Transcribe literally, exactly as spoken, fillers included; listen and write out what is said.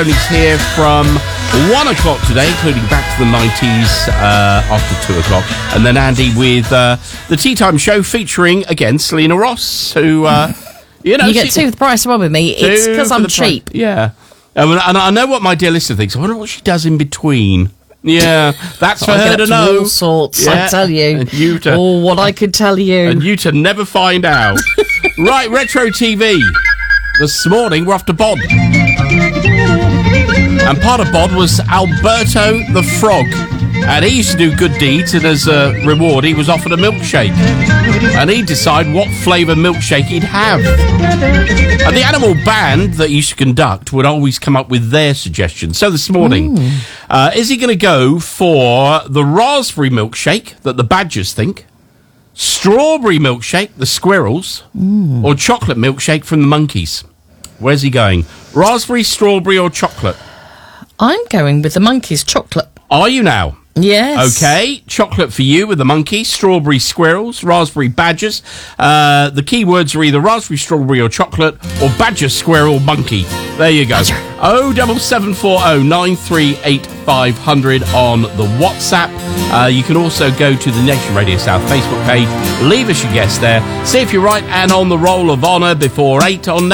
Tony's here from one o'clock today, including Back to the nineties uh, after two o'clock. And then Andy with uh, the Tea Time Show featuring, again, Selena Ross, who, uh, you know... You get two for the price of one with me. It's because I'm cheap. Pri- yeah. Um, and I know what my dear listener thinks. I wonder what she does in between. Yeah, that's for I her get to up know. All sorts, yeah. I tell you. And you to, oh, what I could tell you. And you to never find out. Right, Retro T V. This morning, we're off to Bod. And part of Bod was Alberto the Frog. And he used to do good deeds, and as a reward, he was offered a milkshake. And he'd decide what flavour milkshake he'd have. And the animal band that he used to conduct would always come up with their suggestions. So this morning, uh, is he going to go for the raspberry milkshake that the badgers think, strawberry milkshake, the squirrels, mm. or chocolate milkshake from the monkeys? Where's he going? Raspberry, strawberry, or chocolate? I'm going with the monkeys' chocolate. Are you now? Yes. Okay, chocolate for you with the monkey, strawberry squirrels, raspberry badgers. Uh, the key words are either raspberry, strawberry or chocolate, or badger, squirrel, monkey. There you go. oh double seven four oh nine three eight five hundred on the WhatsApp. Uh, you can also go to the Nation Radio South Facebook page, leave us your guess there, see if you're right and on the roll of honour before eight on